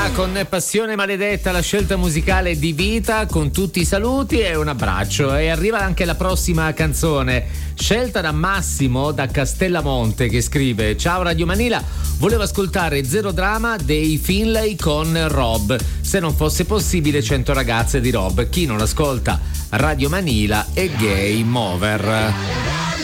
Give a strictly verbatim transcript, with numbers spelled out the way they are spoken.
Manila con Passione Maledetta, la scelta musicale di vita, con tutti i saluti e un abbraccio. E arriva anche la prossima canzone, scelta da Massimo da Castellamonte, che scrive: ciao Radio Manila, volevo ascoltare Zero Drama dei Finlay con Rob, se non fosse possibile cento ragazze di Rob. Chi non ascolta Radio Manila è game over.